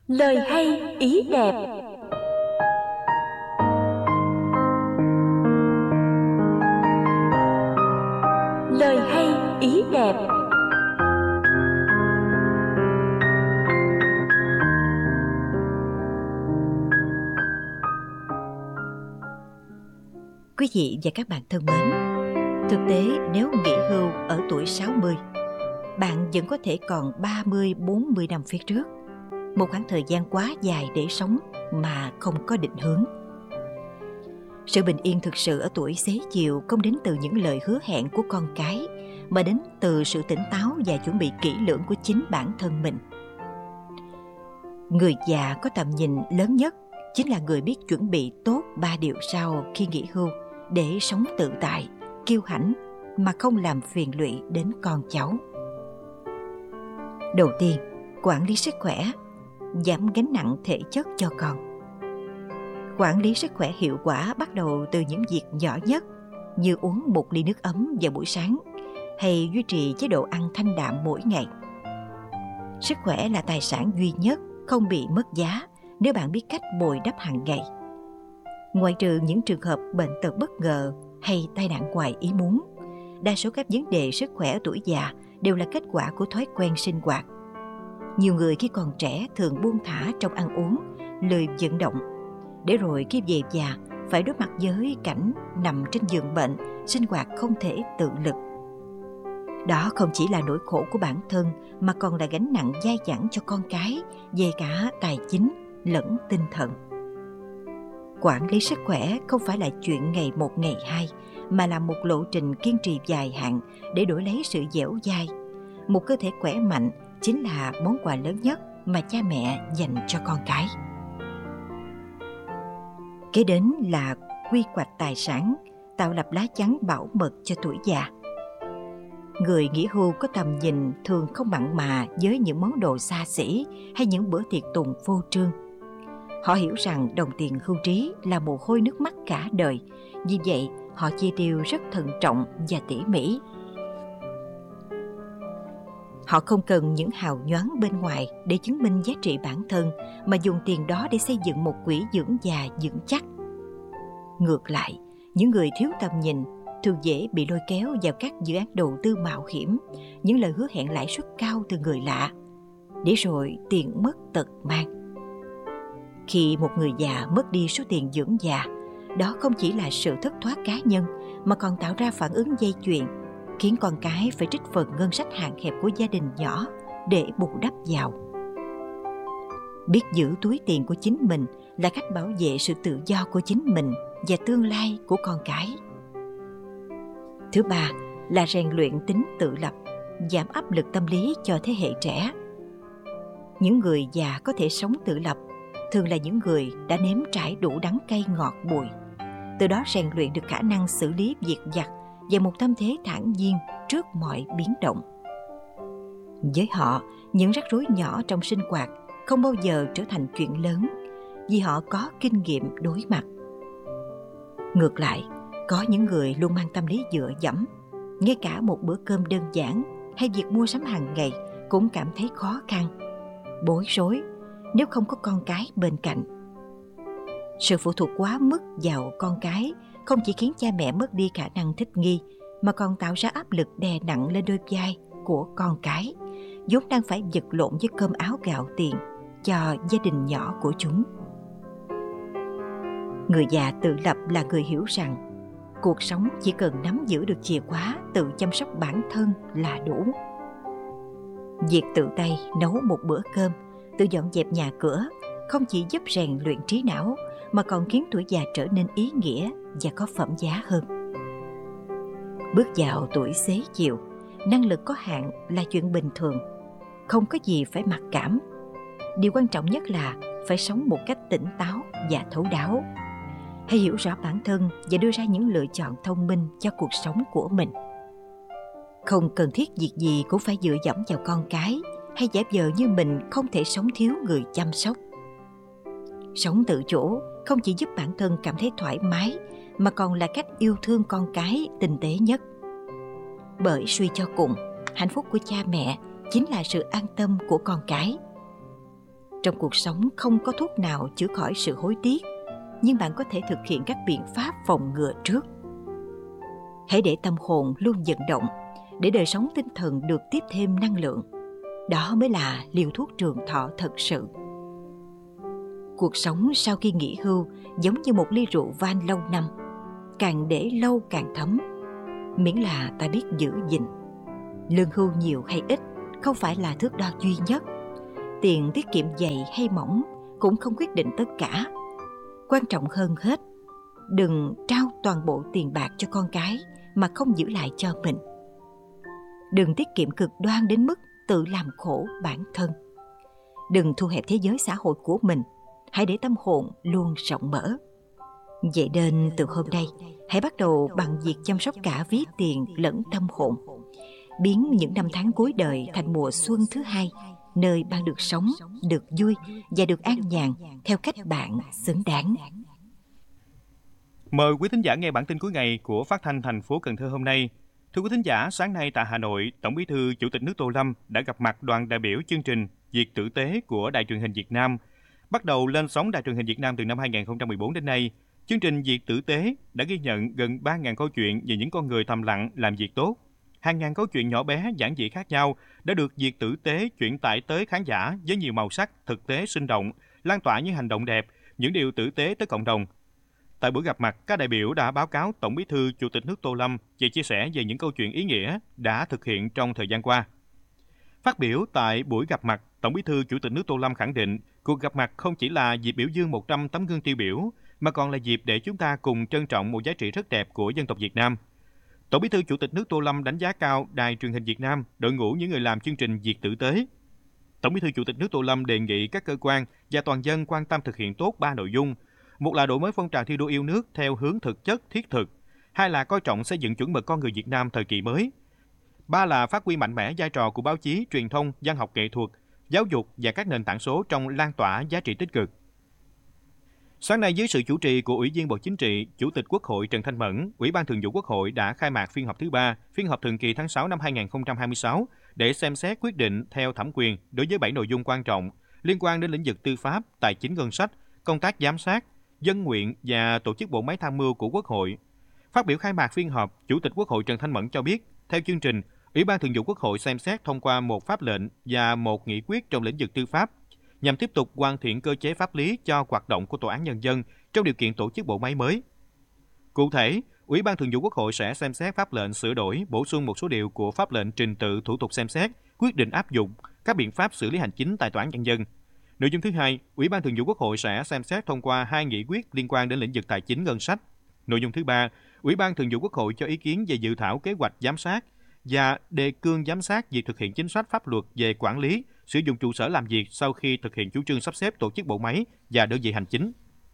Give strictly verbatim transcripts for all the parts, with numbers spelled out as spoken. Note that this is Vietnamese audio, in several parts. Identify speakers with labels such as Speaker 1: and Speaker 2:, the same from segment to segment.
Speaker 1: Lời hay ý đẹp. Lời hay ý đẹp.
Speaker 2: Quý vị và các bạn thân mến, thực tế nếu nghỉ hưu ở tuổi sáu mươi, bạn vẫn có thể còn ba mươi bốn mươi năm phía trước, một khoảng thời gian quá dài để sống mà không có định hướng. Sự bình yên thực sự ở tuổi xế chiều không đến từ những lời hứa hẹn của con cái, mà đến từ sự tỉnh táo và chuẩn bị kỹ lưỡng của chính bản thân mình. Người già có tầm nhìn lớn nhất chính là người biết chuẩn bị tốt ba điều sau khi nghỉ hưu để sống tự tại, kiêu hãnh mà không làm phiền lụy đến con cháu. Đầu tiên, quản lý sức khỏe, giảm gánh nặng thể chất cho con. Quản lý sức khỏe hiệu quả bắt đầu từ những việc nhỏ nhất như uống một ly nước ấm vào buổi sáng hay duy trì chế độ ăn thanh đạm mỗi ngày. Sức khỏe là tài sản duy nhất không bị mất giá nếu bạn biết cách bồi đắp hàng ngày. Ngoại trừ những trường hợp bệnh tật bất ngờ hay tai nạn ngoài ý muốn, đa số các vấn đề sức khỏe ở tuổi già đều là kết quả của thói quen sinh hoạt. Nhiều người khi còn trẻ thường buông thả trong ăn uống, lười vận động, để rồi khi về già phải đối mặt với cảnh nằm trên giường bệnh, sinh hoạt không thể tự lực. Đó không chỉ là nỗi khổ của bản thân mà còn là gánh nặng dai dẳng cho con cái về cả tài chính lẫn tinh thần. Quản lý sức khỏe không phải là chuyện ngày một ngày hai, mà là một lộ trình kiên trì dài hạn để đổi lấy sự dẻo dai. Một cơ thể khỏe mạnh chính là món quà lớn nhất mà cha mẹ dành cho con cái. Kế đến là quy hoạch tài sản, tạo lập lá chắn bảo mật cho tuổi già. Người nghỉ hưu có tầm nhìn thường không mặn mà với những món đồ xa xỉ hay những bữa tiệc tùng phô trương. Họ hiểu rằng đồng tiền hưu trí là mồ hôi nước mắt cả đời, vì vậy họ chi tiêu rất thận trọng và tỉ mỉ. Họ không cần những hào nhoáng bên ngoài để chứng minh giá trị bản thân, mà dùng tiền đó để xây dựng một quỹ dưỡng già vững chắc. Ngược lại, những người thiếu tầm nhìn thường dễ bị lôi kéo vào các dự án đầu tư mạo hiểm, những lời hứa hẹn lãi suất cao từ người lạ, để rồi tiền mất tật mang. Khi một người già mất đi số tiền dưỡng già, đó không chỉ là sự thất thoát cá nhân mà còn tạo ra phản ứng dây chuyền, khiến con cái phải trích phần ngân sách hạn hẹp của gia đình nhỏ để bù đắp vào. Biết giữ túi tiền của chính mình là cách bảo vệ sự tự do của chính mình và tương lai của con cái. Thứ ba là rèn luyện tính tự lập, giảm áp lực tâm lý cho thế hệ trẻ. Những người già có thể sống tự lập thường là những người đã nếm trải đủ đắng cay ngọt bùi, từ đó rèn luyện được khả năng xử lý việc vặt và một tâm thế thản nhiên trước mọi biến động. Với họ, những rắc rối nhỏ trong sinh hoạt không bao giờ trở thành chuyện lớn, vì họ có kinh nghiệm đối mặt. Ngược lại, có những người luôn mang tâm lý dựa dẫm, ngay cả một bữa cơm đơn giản hay việc mua sắm hàng ngày cũng cảm thấy khó khăn, bối rối nếu không có con cái bên cạnh. Sự phụ thuộc quá mức vào con cái không chỉ khiến cha mẹ mất đi khả năng thích nghi, mà còn tạo ra áp lực đè nặng lên đôi vai của con cái, vốn đang phải vật lộn với cơm áo gạo tiền cho gia đình nhỏ của chúng. Người già tự lập là người hiểu rằng cuộc sống chỉ cần nắm giữ được chìa khóa tự chăm sóc bản thân là đủ. Việc tự tay nấu một bữa cơm, tự dọn dẹp nhà cửa không chỉ giúp rèn luyện trí não mà còn khiến tuổi già trở nên ý nghĩa và có phẩm giá hơn. Bước vào tuổi xế chiều, năng lực có hạn là chuyện bình thường, không có gì phải mặc cảm. Điều quan trọng nhất là phải sống một cách tỉnh táo và thấu đáo. Hãy hiểu rõ bản thân và đưa ra những lựa chọn thông minh cho cuộc sống của mình. Không cần thiết việc gì cũng phải dựa dẫm vào con cái hay giả vờ như mình không thể sống thiếu người chăm sóc. Sống tự chủ không chỉ giúp bản thân cảm thấy thoải mái mà còn là cách yêu thương con cái tinh tế nhất. Bởi suy cho cùng, hạnh phúc của cha mẹ chính là sự an tâm của con cái. Trong cuộc sống không có thuốc nào chữa khỏi sự hối tiếc, nhưng bạn có thể thực hiện các biện pháp phòng ngừa trước. Hãy để tâm hồn luôn vận động, để đời sống tinh thần được tiếp thêm năng lượng. Đó mới là liều thuốc trường thọ thật sự. Cuộc sống sau khi nghỉ hưu giống như một ly rượu vang lâu năm, càng để lâu càng thấm, miễn là ta biết giữ gìn. Lương hưu nhiều hay ít không phải là thước đo duy nhất. Tiền tiết kiệm dày hay mỏng cũng không quyết định tất cả. Quan trọng hơn hết, đừng trao toàn bộ tiền bạc cho con cái mà không giữ lại cho mình. Đừng tiết kiệm cực đoan đến mức tự làm khổ bản thân. Đừng thu hẹp thế giới xã hội của mình. Hãy để tâm hồn luôn rộng mở. Vậy nên từ hôm nay, hãy bắt đầu bằng việc chăm sóc cả ví tiền lẫn tâm hồn. Biến những năm tháng cuối đời thành mùa xuân thứ hai, nơi bạn được sống, được vui và được an nhàn theo cách bạn xứng đáng.
Speaker 3: Mời quý thính giả nghe bản tin cuối ngày của Phát thanh thành phố Cần Thơ hôm nay. Thưa quý thính giả, sáng nay tại Hà Nội, Tổng Bí thư Chủ tịch nước Tô Lâm đã gặp mặt đoàn đại biểu chương trình Việc tử tế của Đài truyền hình Việt Nam. Bắt đầu lên sóng Đài truyền hình Việt Nam từ năm hai nghìn không trăm mười bốn đến nay, chương trình Việc tử tế đã ghi nhận gần ba nghìn câu chuyện về những con người thầm lặng làm việc tốt. Hàng ngàn câu chuyện nhỏ bé, giản dị khác nhau đã được Việc tử tế chuyển tải tới khán giả với nhiều màu sắc, thực tế sinh động, lan tỏa những hành động đẹp, những điều tử tế tới cộng đồng. Tại buổi gặp mặt, các đại biểu đã báo cáo Tổng Bí thư Chủ tịch nước Tô Lâm và chia sẻ về những câu chuyện ý nghĩa đã thực hiện trong thời gian qua. Phát biểu tại buổi gặp mặt, Tổng Bí thư Chủ tịch nước Tô Lâm khẳng định cuộc gặp mặt không chỉ là dịp biểu dương một trăm tấm gương tiêu biểu, mà còn là dịp để chúng ta cùng trân trọng một giá trị rất đẹp của dân tộc Việt Nam. Tổng Bí thư Chủ tịch nước Tô Lâm đánh giá cao Đài truyền hình Việt Nam, đội ngũ những người làm chương trình Việc tử tế. Tổng Bí thư Chủ tịch nước Tô Lâm đề nghị các cơ quan và toàn dân quan tâm thực hiện tốt ba nội dung. Một là đổi mới phong trào thi đua yêu nước theo hướng thực chất, thiết thực. Hai là coi trọng xây dựng chuẩn mực con người Việt Nam thời kỳ mới. Ba là phát huy mạnh mẽ vai trò của báo chí, truyền thông, văn học nghệ thuật, giáo dục và các nền tảng số trong lan tỏa giá trị tích cực. Sáng nay, dưới sự chủ trì của Ủy viên Bộ Chính trị, Chủ tịch Quốc hội Trần Thanh Mẫn, Ủy ban Thường vụ Quốc hội đã khai mạc phiên họp thứ ba, phiên họp thường kỳ tháng sáu năm hai nghìn không trăm hai mươi sáu để xem xét quyết định theo thẩm quyền đối với bảy nội dung quan trọng liên quan đến lĩnh vực tư pháp, tài chính ngân sách, công tác giám sát, dân nguyện và tổ chức bộ máy tham mưu của Quốc hội. Phát biểu khai mạc phiên họp, Chủ tịch Quốc hội Trần Thanh Mẫn cho biết, theo chương trình, Ủy ban Thường vụ Quốc hội xem xét thông qua một pháp lệnh và một nghị quyết trong lĩnh vực tư pháp, nhằm tiếp tục hoàn thiện cơ chế pháp lý cho hoạt động của Tòa án Nhân dân trong điều kiện tổ chức bộ máy mới. Cụ thể, Ủy ban Thường vụ Quốc hội sẽ xem xét pháp lệnh sửa đổi, bổ sung một số điều của pháp lệnh trình tự thủ tục xem xét, quyết định áp dụng các biện pháp xử lý hành chính tại Tòa án Nhân dân. Nội dung thứ hai, Ủy ban Thường vụ Quốc hội sẽ xem xét thông qua hai nghị quyết liên quan đến lĩnh vực tài chính ngân sách. Nội dung thứ ba, Ủy ban Thường vụ Quốc hội cho ý kiến về dự thảo kế hoạch giám sát và đề cương giám sát việc thực hiện chính sách pháp luật về quản lý, sử dụng trụ sở làm việc sau khi thực hiện chủ trương sắp xếp tổ chức bộ máy và đơn vị hành chính.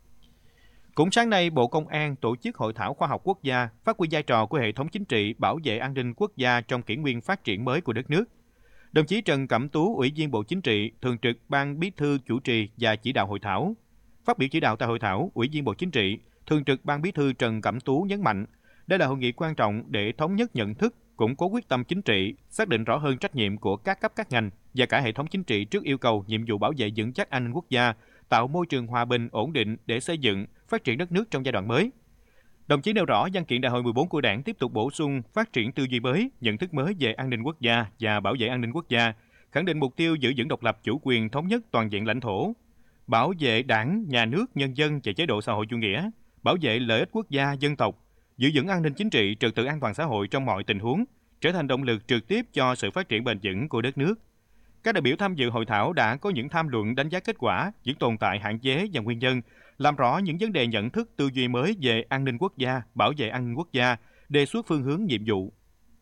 Speaker 3: Cũng sáng nay, Bộ Công an tổ chức hội thảo khoa học quốc gia phát huy vai trò của hệ thống chính trị bảo vệ an ninh quốc gia trong kỷ nguyên phát triển mới của đất nước. Đồng chí Trần Cẩm Tú, Ủy viên Bộ Chính trị, Thường trực Ban Bí thư chủ trì và chỉ đạo hội thảo. Phát biểu chỉ đạo tại hội thảo, Ủy viên Bộ Chính trị, Thường trực Ban Bí thư Trần Cẩm Tú nhấn mạnh, đây là hội nghị quan trọng để thống nhất nhận thức, củng cố quyết tâm chính trị, xác định rõ hơn trách nhiệm của các cấp các ngành và cả hệ thống chính trị trước yêu cầu nhiệm vụ bảo vệ vững chắc an ninh quốc gia, tạo môi trường hòa bình, ổn định để xây dựng, phát triển đất nước trong giai đoạn mới. Đồng chí nêu rõ văn kiện Đại hội mười bốn của Đảng tiếp tục bổ sung, phát triển tư duy mới, nhận thức mới về an ninh quốc gia và bảo vệ an ninh quốc gia, khẳng định mục tiêu giữ vững độc lập, chủ quyền, thống nhất toàn vẹn lãnh thổ, bảo vệ Đảng, nhà nước, nhân dân và chế độ xã hội chủ nghĩa, bảo vệ lợi ích quốc gia, dân tộc, giữ vững an ninh chính trị, trật tự an toàn xã hội trong mọi tình huống, trở thành động lực trực tiếp cho sự phát triển bền vững của đất nước. Các đại biểu tham dự hội thảo đã có những tham luận đánh giá kết quả, những tồn tại hạn chế và nguyên nhân, làm rõ những vấn đề nhận thức tư duy mới về an ninh quốc gia, bảo vệ an ninh quốc gia, đề xuất phương hướng nhiệm vụ.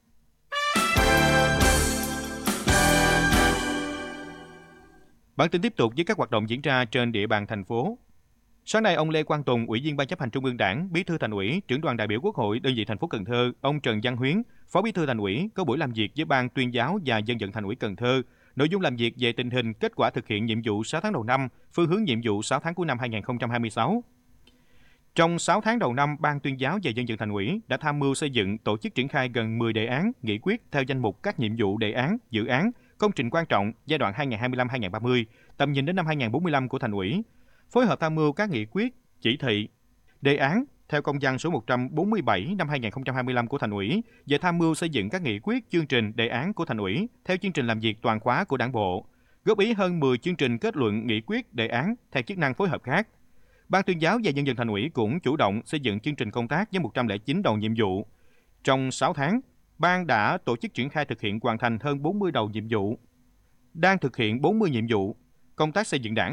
Speaker 3: Bản tin tiếp tục với các hoạt động diễn ra trên địa bàn thành phố. Sáng nay, ông Lê Quang Tùng, Ủy viên Ban Chấp hành Trung ương Đảng, Bí thư Thành ủy, Trưởng đoàn đại biểu Quốc hội đơn vị thành phố Cần Thơ, ông Trần Văn Huyến, Phó Bí thư Thành ủy có buổi làm việc với Ban Tuyên giáo và Dân vận Thành ủy Cần Thơ. Nội dung làm việc về tình hình, kết quả thực hiện nhiệm vụ sáu tháng đầu năm, phương hướng nhiệm vụ sáu tháng cuối năm hai nghìn không trăm hai mươi sáu. Trong sáu tháng đầu năm, Ban Tuyên giáo và Dân vận Thành ủy đã tham mưu xây dựng, tổ chức triển khai gần mười đề án, nghị quyết theo danh mục các nhiệm vụ đề án, dự án công trình quan trọng giai đoạn hai nghìn không trăm hai mươi lăm đến hai nghìn không trăm ba mươi, tầm nhìn đến năm hai nghìn không trăm bốn mươi lăm của Thành ủy, phối hợp tham mưu các nghị quyết, chỉ thị, đề án theo công văn số một trăm bốn mươi bảy năm hai nghìn không trăm hai mươi lăm của Thành ủy về tham mưu xây dựng các nghị quyết, chương trình, đề án của Thành ủy theo chương trình làm việc toàn khóa của Đảng bộ, góp ý hơn mười chương trình kết luận, nghị quyết, đề án theo chức năng phối hợp khác. Ban tuyên giáo và nhân dân Thành ủy cũng chủ động xây dựng chương trình công tác với một trăm lẻ chín đầu nhiệm vụ. Trong sáu tháng, Ban đã tổ chức triển khai thực hiện hoàn thành hơn bốn mươi đầu nhiệm vụ, đang thực hiện bốn mươi nhiệm vụ. Công tác xây dựng Đảng